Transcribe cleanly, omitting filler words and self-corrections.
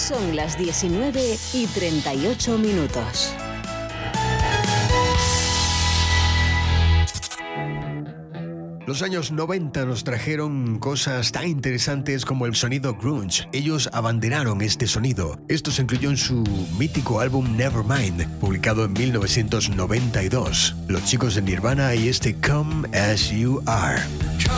Son las 19:38. Los años 90 nos trajeron cosas tan interesantes como el sonido grunge. Ellos abanderaron este sonido. Esto se incluyó en su mítico álbum Nevermind, publicado en 1992. Los chicos de Nirvana y este Come As You Are.